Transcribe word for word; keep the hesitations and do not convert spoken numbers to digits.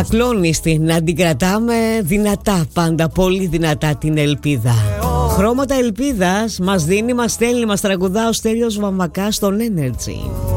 ακλόνιστη, να την κρατάμε δυνατά πάντα, πολύ δυνατά την ελπίδα. Χρώματα ελπίδας μας δίνει, μας στέλνει, μας τραγουδά ο Στέλιος Βαμβακάς στον Energy.